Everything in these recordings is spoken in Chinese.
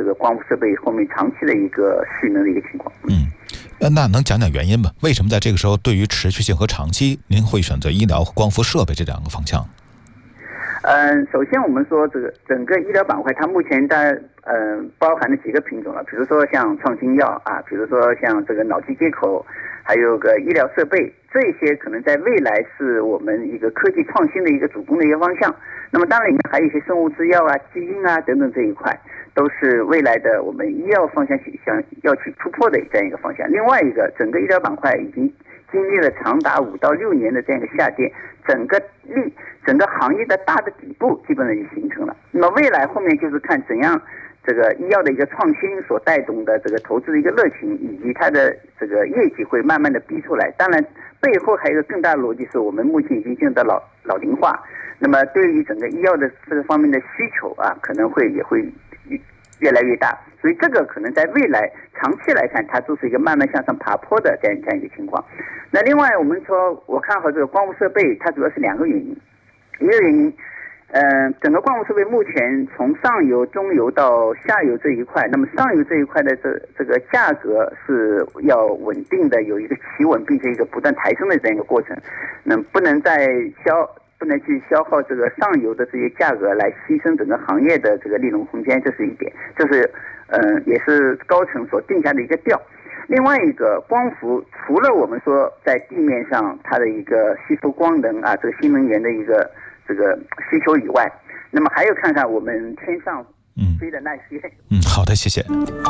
个光伏设备后面长期的一个蓄能的一个情况。 那能讲讲原因吗？为什么在这个时候对于持续性和长期您会选择医疗和光伏设备这两个方向？ 首先我们说这个整个医疗板块它目前包含了几个品种了，比如说像创新药啊，比如说像这个脑机接口，还有个医疗设备，这些可能在未来是我们一个科技创新的一个主攻的一个方向。那么当然里面还有一些生物制药啊、基因啊等等这一块，都是未来的我们医药方向想要去突破的这样一个方向。另外一个，整个医疗板块已经经历了长达5到6年的这样一个下跌，整个行业的大的底部基本上已经形成了。那么未来后面就是看怎样这个医药的一个创新所带动的这个投资的一个热情，以及它的这个业绩会慢慢的逼出来。当然背后还有一个更大的逻辑，是我们目前已经进入到老龄化，那么对于整个医药的这个方面的需求啊，可能也会越来越大。所以这个可能在未来长期来看，它就是一个慢慢向上爬坡的这样一个情况。那另外我们说，我看好这个光伏设备，它主要是2个原因。一个原因，整个光伏设备目前从上游、中游到下游这一块，那么上游这一块的这个价格是要稳定的有一个企稳，并且一个不断抬升的这样一个过程，那不能去消耗这个上游的这些价格来牺牲整个行业的这个利润空间，这是一点，这是也是高层所定下的一个调。另外一个，光伏除了我们说在地面上它的一个吸收光能啊，这个新能源的一个这个需求以外，那么还有看看我们天上飞的那些。 好的，谢谢。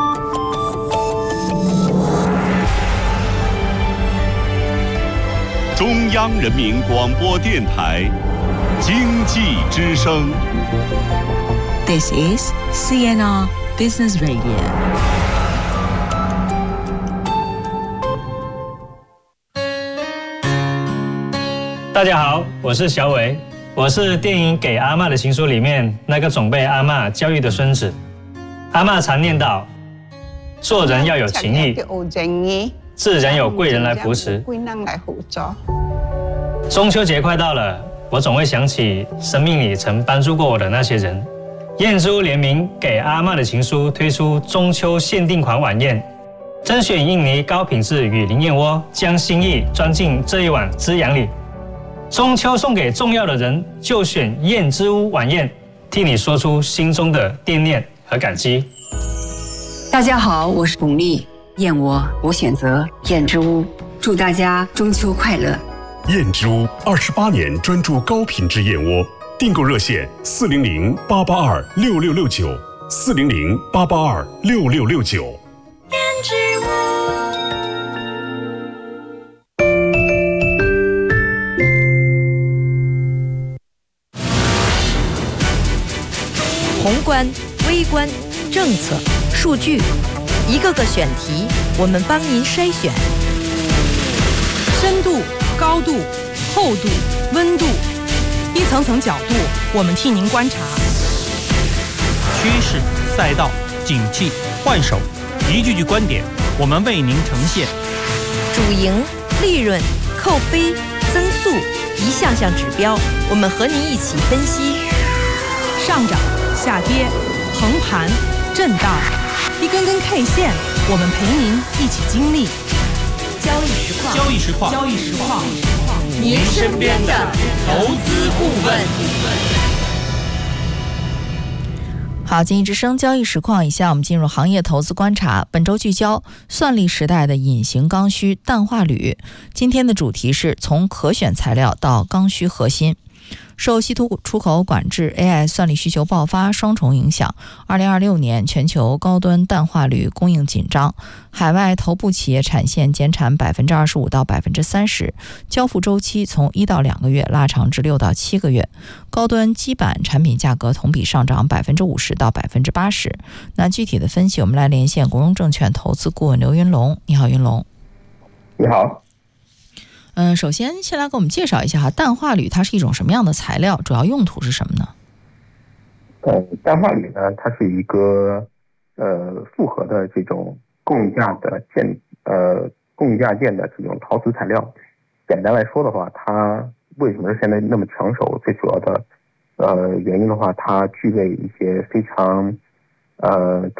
中央人民广播电台经济之声。 This is CNR Business Radio。 大家好，我是小伟，我是电影《给阿嬷的情书》里面那个总被阿嬷教育的孙子。阿嬷常念叨，做人要有情义，自然有贵人来扶持。中秋节快到了，我总会想起生命里曾帮助过我的那些人。燕之屋联名《给阿嬷的情书》推出中秋限定款晚宴，甄选印尼高品质雨林燕窝，将心意装进这一碗滋养里。中秋送给重要的人，就选燕之屋晚宴，替你说出心中的惦念和感激。 大家好，我是巩俐，燕窝我选择燕之屋，祝大家中秋快乐。 燕之屋28年专注高品质燕窝，订购热线400-882-6669，400-882-6669。 燕之屋。 宏观、微观、政策、数据，一个个选题，我们帮您筛选。 深度、高度、厚度、温度，一层层角度，我们替您观察。 趋势、赛道、景气、换手，一句句观点，我们为您呈现。 主营、利润、扣非、增速，一项项指标，我们和您一起分析。 上涨、下跌、横盘、震荡，一根根 K 线，我们陪您一起经历。 交易实况， 交易实况， 交易实况， 您身边的投资顾问。好，经济之声交易实况，以下我们进入行业投资观察。本周聚焦算力时代的隐形刚需氮化铝。今天的主题是从可选材料到刚需核心。受稀土出口管制、AI 算力需求爆发双重影响，2026年全球高端氮化铝供应紧张，海外头部企业产线减产25%到30%，交付周期从1到2个月拉长至6到7个月，高端基板产品价格同比上涨50%到80%。那具体的分析，我们来连线国荣证券投资顾问刘云龙。你好，云龙。 你好。 首先来给我们介绍一下哈，氮化铝它是一种什么样的材料，主要用途是什么呢？ 氮化铝呢，它是一个复合的这种共价件的这种陶瓷材料。简单来说的话，它为什么现在那么抢手？最主要的原因的话，它具备一些非常